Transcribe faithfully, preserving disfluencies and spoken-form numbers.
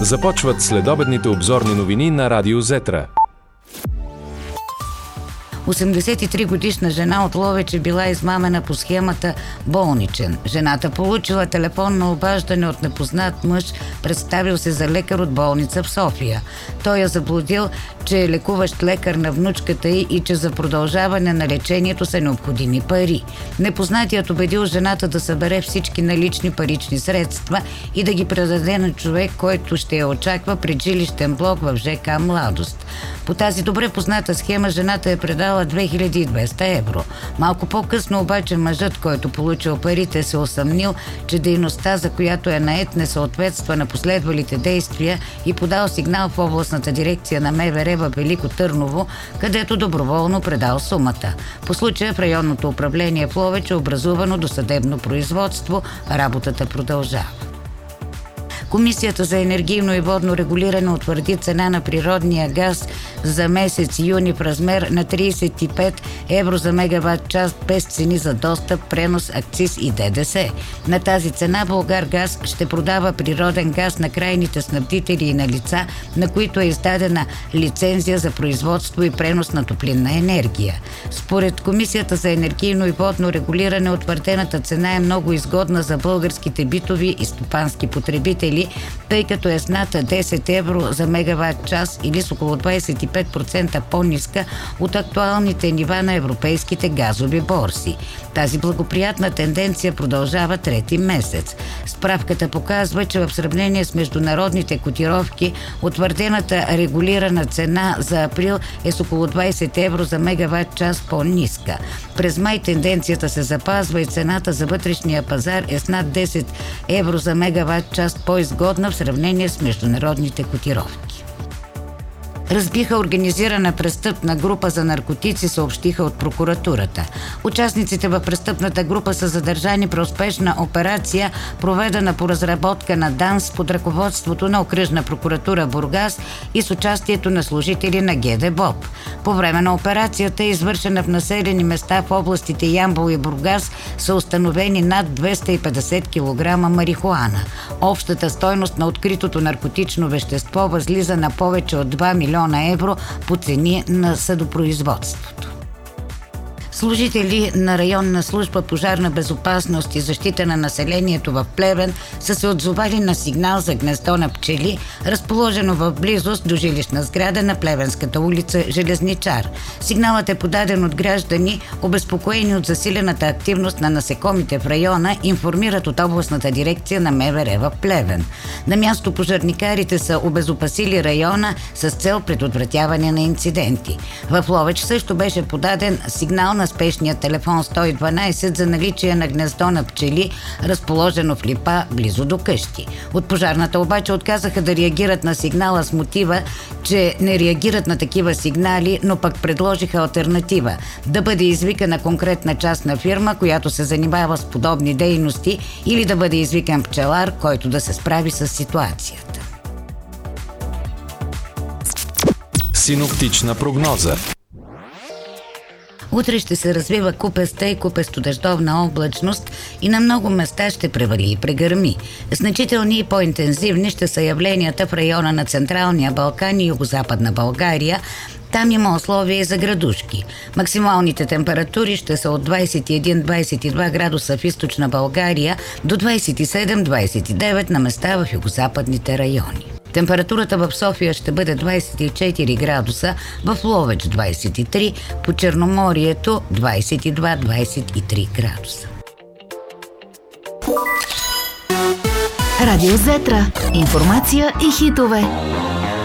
Започват следобедните обзорни новини на Радио Зетра. осемдесет и три годишна жена от Ловеч е била измамена по схемата болничен. Жената получила телефонно обаждане от непознат мъж, представил се за лекар от болница в София. Той я заблудил, че е лекуващ лекар на внучката й и че за продължаване на лечението са необходими пари. Непознатият убедил жената да събере всички налични парични средства и да ги предаде на човек, който ще я очаква пред жилищен блок в ЖК Младост. По тази добре позната схема жената е предала две хиляди и двеста евро. Малко по-късно обаче мъжът, който получил парите, се усъмнил, че дейността, за която е нает, не съответства на последвалите действия и подал сигнал в областната дирекция на МВР във Велико Търново, където доброволно предал сумата. По случая в районното управление в Ловеч е образувано досъдебно производство, работата продължава. Комисията за енергийно и водно регулиране утвърди цена на природния газ за месец юни в размер на тридесет и пет евро за мегаватт час без цени за достъп, пренос, акциз и ДДС. На тази цена Булгаргаз ще продава природен газ на крайните снабдители и на лица, на които е издадена лицензия за производство и пренос на топлинна енергия. Според Комисията за енергийно и водно регулиране утвърдената цена е много изгодна за българските битови и стопански потребители, тъй като е с над десет евро за мегаватт час или с около двадесет и пет процента по-ниска от актуалните нива на европейските газови борси. Тази благоприятна тенденция продължава трети месец. Справката показва, че в сравнение с международните котировки, утвърдената регулирана цена за април е с около двадесет евро за мегаватт час по-ниска. През май тенденцията се запазва и цената за вътрешния пазар е с над десет евро за мегаватт час по-изгодна в сравнение с международните котировки. Разбиха организирана престъпна група за наркотици, съобщиха от прокуратурата. Участниците в престъпната група са задържани при успешна операция, проведена по разработка на ДАНС под ръководството на Окръжна прокуратура Бургас и с участието на служители на ГДБОП. По време на операцията, извършена в населени места в областите Ямбол и Бургас, са установени над двеста и петдесет килограма марихуана. Общата стойност на откритото наркотично вещество възлиза на повече от два милиона евро по цени на съдопроизводството. Служители на районна служба пожарна безопасност и защита на населението в Плевен са се отзовали на сигнал за гнездо на пчели, разположено в близост до жилищна сграда на Плевенската улица Железничар. Сигналът е подаден от граждани, обезпокоени от засилената активност на насекомите в района, информират от областната дирекция на МВР в Плевен. На място пожарникарите са обезопасили района с цел предотвратяване на инциденти. В Ловеч също беше подаден сигнал на спешния телефон сто и дванадесет за наличие на гнездо на пчели, разположено в липа близо до къщи. От пожарната обаче отказаха да реагират на сигнала с мотива, че не реагират на такива сигнали, но пък предложиха алтернатива – да бъде извикана конкретна частна фирма, която се занимава с подобни дейности, или да бъде извикан пчелар, който да се справи с ситуацията. Синоптична прогноза. Утре ще се развива купеста и купесто-дъждовна облачност и на много места ще превали и прегърми. Значителни и по-интензивни ще са явленията в района на Централния Балкан и Югозападна България. Там има условия и за градушки. Максималните температури ще са от двадесет и един до двадесет и два градуса в източна България до двадесет и седем до двадесет и девет на места в югозападните райони. Температурата в София ще бъде двадесет и четири градуса, в Ловеч двадесет и три, по Черноморието двадесет и два до двадесет и три градуса. Радио Зетра. Информация и хитове.